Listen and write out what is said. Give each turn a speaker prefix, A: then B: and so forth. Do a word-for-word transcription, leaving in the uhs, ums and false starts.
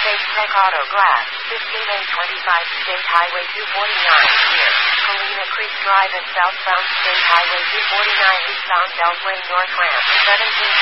A: Safe Tech Auto Glass, fifteen A twenty-five, State Highway two forty-nine, near Helena Creek Drive and southbound State Highway two forty-nine eastbound Beltway North Ramp, seventeen